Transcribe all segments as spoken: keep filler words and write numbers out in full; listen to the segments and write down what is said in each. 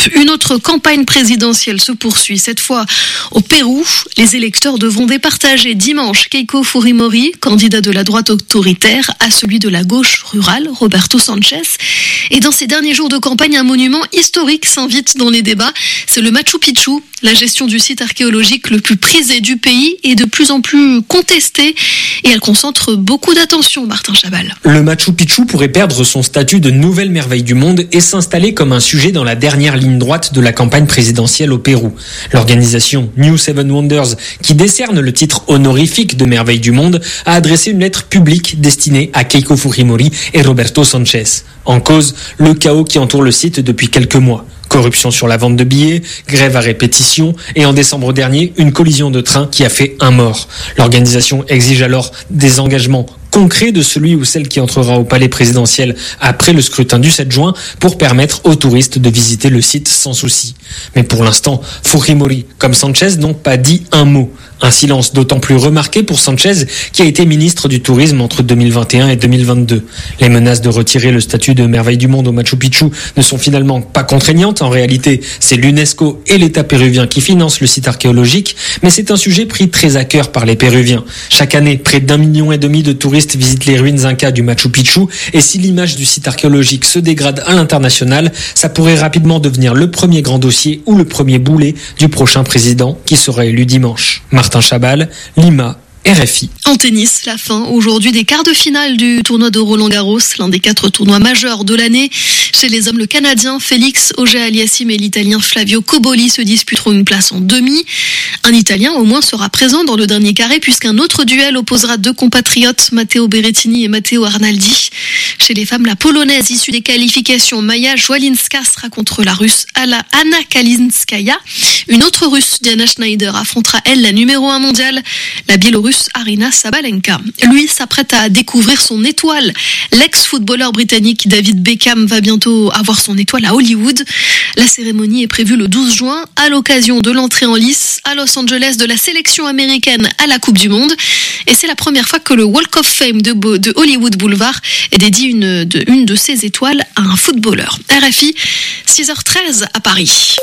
Trump. Une autre campagne présidentielle se poursuit. Cette fois au Pérou, les électeurs devront départager dimanche Keiko Fujimori, candidat de la droite autoritaire, à celui de la gauche rurale, Roberto Sanchez. Et dans ces derniers jours de campagne, un monument historique s'invite dans les débats. C'est le Machu Picchu. La gestion du site archéologique le plus prisé du pays est de plus en plus contestée et elle concentre beaucoup d'attention, Martin Chabal. Le Machu Picchu pourrait perdre son statut de nouvelle merveille du monde et s'installer comme un sujet dans la dernière ligne droite de la campagne présidentielle au Pérou. L'organisation New Seven Wonders, qui décerne le titre honorifique de merveille du monde, a adressé une lettre publique destinée à Keiko Fujimori et Roberto Sanchez. En cause, le chaos qui entoure le site depuis quelques mois. Corruption sur la vente de billets, grève à répétition et en décembre dernier, une collision de train qui a fait un mort. L'organisation exige alors des engagements concret de celui ou celle qui entrera au palais présidentiel après le scrutin du sept juin pour permettre aux touristes de visiter le site sans souci. Mais pour l'instant, Fujimori comme Sanchez n'ont pas dit un mot. Un silence d'autant plus remarqué pour Sanchez qui a été ministre du Tourisme entre deux mille vingt et un et deux mille vingt-deux. Les menaces de retirer le statut de merveille du monde au Machu Picchu ne sont finalement pas contraignantes. En réalité, c'est l'UNESCO et l'État péruvien qui financent le site archéologique, mais c'est un sujet pris très à cœur par les Péruviens. Chaque année, près d'un million et demi de touristes visitent les ruines incas du Machu Picchu et si l'image du site archéologique se dégrade à l'international, ça pourrait rapidement devenir le premier grand dossier ou le premier boulet du prochain président qui sera élu dimanche. Martin Chabal, Lima, R F I. En tennis, la fin aujourd'hui des quarts de finale du tournoi de Roland-Garros, l'un des quatre tournois majeurs de l'année. Chez les hommes, le Canadien Félix Auger-Aliassime et l'Italien Flavio Cobolli se disputeront une place en demi. Un Italien au moins sera présent dans le dernier carré puisqu'un autre duel opposera deux compatriotes, Matteo Berrettini et Matteo Arnaldi. Chez les femmes, la Polonaise issue des qualifications Maja Szwalinska sera contre la Russe Anna Kalinskaya. Une autre Russe, Diana Schneider, affrontera elle la numéro un mondiale, la Biélorusse Arina Sabalenka. Lui s'apprête à découvrir son étoile. L'ex-footballeur britannique David Beckham va bientôt avoir son étoile à Hollywood. La cérémonie est prévue le douze juin à l'occasion de l'entrée en lice à Los Angeles de la sélection américaine à la Coupe du Monde. Et c'est la première fois que le Walk of Fame de, Bo- de Hollywood Boulevard est dédié une de, une de ses étoiles à un footballeur. R F I, six heures treize à Paris.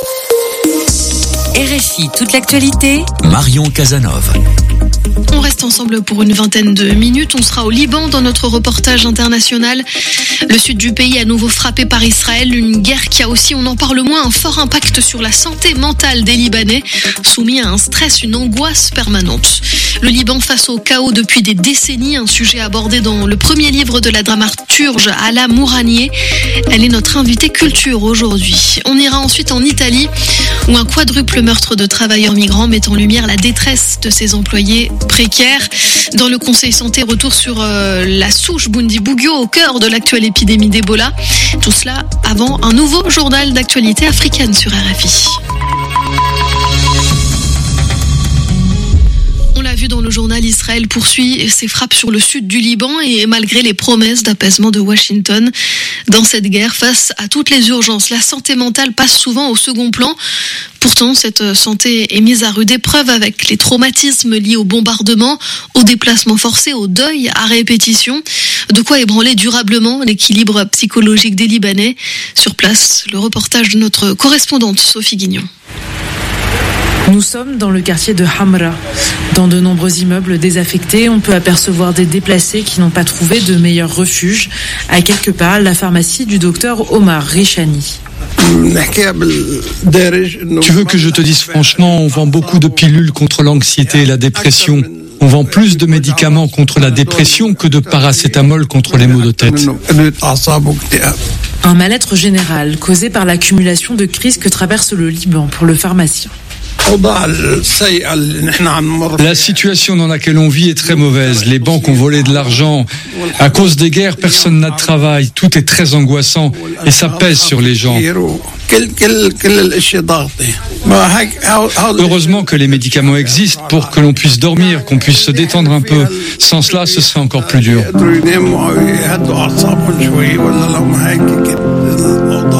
R F I, toute l'actualité. Marion Casanov. On reste ensemble pour une vingtaine de minutes. On sera au Liban dans notre reportage international. Le sud du pays à nouveau frappé par Israël. Une guerre qui a aussi, on en parle moins, un fort impact sur la santé mentale des Libanais, soumis à un stress, une angoisse permanente. Le Liban face au chaos depuis des décennies, un sujet abordé dans le premier livre de la dramaturge Ala Mouranieh. Elle est notre invitée culture aujourd'hui. On ira ensuite en Italie, où un quadruple meurtre de travailleurs migrants met en lumière la détresse de ses employés précaires. Dans le Conseil Santé, retour sur euh, la souche Bundibugyo au cœur de l'actuelle épidémie d'Ebola. Tout cela avant un nouveau journal d'actualité africaine sur R F I. On l'a vu dans le journal, Israël poursuit ses frappes sur le sud du Liban et malgré les promesses d'apaisement de Washington. Dans cette guerre, face à toutes les urgences, la santé mentale passe souvent au second plan. Pourtant, cette santé est mise à rude épreuve avec les traumatismes liés au bombardement, au déplacement forcé, au deuil à répétition. De quoi ébranler durablement l'équilibre psychologique des Libanais. Sur place, le reportage de notre correspondante Sophie Guignon. Nous sommes dans le quartier de Hamra. Dans de nombreux immeubles désaffectés, on peut apercevoir des déplacés qui n'ont pas trouvé de meilleur refuge. À quelques pas, la pharmacie du docteur Omar Richani. Tu veux que je te dise franchement, on vend beaucoup de pilules contre l'anxiété et la dépression. On vend plus de médicaments contre la dépression que de paracétamol contre les maux de tête. Un mal-être général causé par l'accumulation de crises que traverse le Liban pour le pharmacien. La situation dans laquelle on vit est très mauvaise. Les banques ont volé de l'argent. À cause des guerres, personne n'a de travail. Tout est très angoissant et ça pèse sur les gens. Heureusement que les médicaments existent pour que l'on puisse dormir, qu'on puisse se détendre un peu. Sans cela, ce serait encore plus dur.